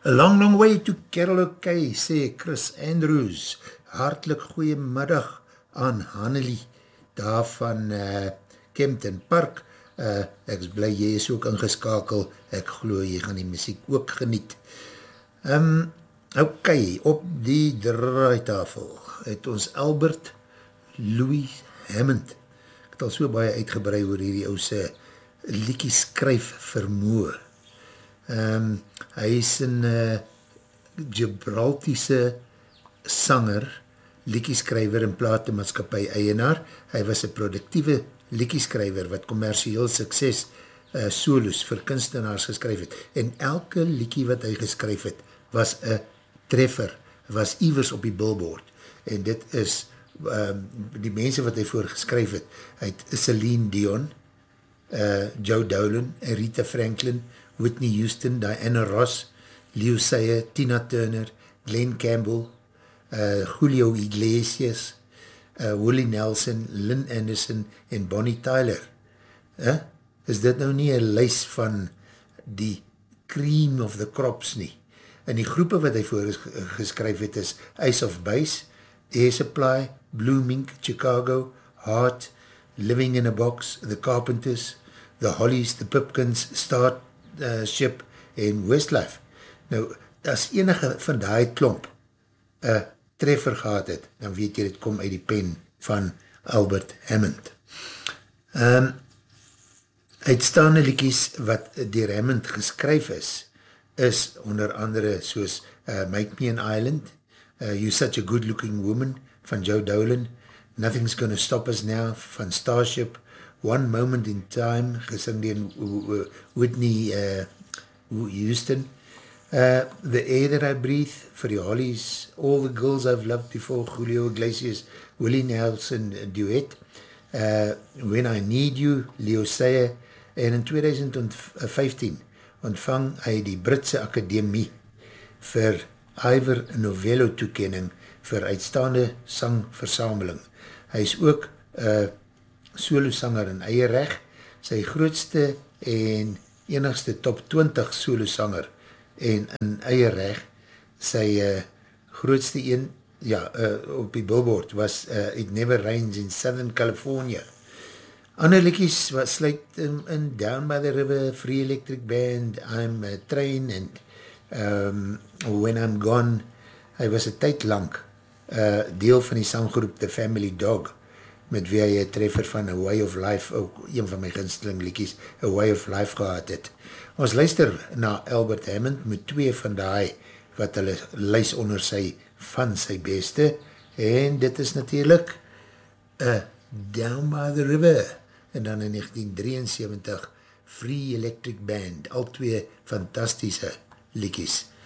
A long, long way to karaoke, sê Chris Andrews. Hartlik goeiemiddag aan Hannelie, daar van Kempton Park. Ek is bly, jy is ook ingeskakel. Ek glo, jy gaan die muziek ook geniet. Ok, op die draaitafel het ons Albert Louis Hammond. Ek het al so baie uitgebrei oor hierdie ouse liedjie skryf vermoë. Hy is een Gibraltiese sanger, liedjeskrywer en platemaatskapie eienaar. Hy was een productieve liedjeskrywer wat kommersieel sukses solos vir kunstenaars geskryf het. En elke liedjie wat hy geskryf het, was een treffer, was iewers op die billboard. En dit is die mense wat hy voor geskryf het. Hy het Celine Dion, Joe Dolan, Rita Franklin, Whitney Houston, Diana Ross, Leo Sayer, Tina Turner, Glenn Campbell, Julio Iglesias, Willie Nelson, Lynn Anderson en Bonnie Tyler. Is dit nou nie een lys van die cream of the crops nie? En die groepe wat hy voor geskryf het is Ace of Base, Air Supply, Blue Mink, Chicago, Heart, Living in a Box, The Carpenters, The Hollies, The Pipkins, Starship en Westlife. Nou, as enige van die klomp treffer gehad het, dan weet jy, dit kom uit die pen van Albert Hammond. Uitstaande liedjies wat deur Hammond geskryf is onder andere soos Make Me an Island, You're Such a Good Looking Woman van Joe Dolan, Nothing's Gonna Stop Us Now van Starship, One Moment in Time, gesing deur Whitney Houston, The Air That I Breathe vir die Hollies, All the Girls I've Loved Before, Julio Iglesias, Willie Nelson duet, When I Need You, Leo Sayer, en in 2015 ontvang hy die Britse Akademie vir Ivor Novello toekenning vir uitstaande sangversameling. Hy is ook solosanger in eie reg, sy grootste en enigste top 20 solosanger en in eie reg, sy grootste een, op die billboard was It Never Rains in Southern California. Ander liedjies sluit in Down by the River, Free Electric Band, I'm a Train en When I'm Gone. Hy was een tyd lang deel van die sanggroep The Family Dog, met wie hy een treffer van A Way of Life, ook een van my gunsteling liedjies, A Way of Life gehad het. Ons luister na Albert Hammond met twee van die wat hulle lys onder sy van sy beste, en dit is natuurlijk Down by the River, en dan in 1973 Free Electric Band, al twee fantastische liedjies.